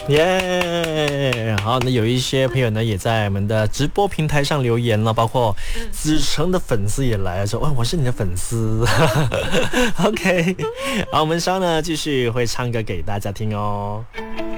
耶！好，那有一些朋友呢，也在我们的直播平台上留言了，包括子成的粉丝也来了，说：“哇，我是你的粉丝。”OK， 好，我们稍呢继续会唱歌给大家听哦。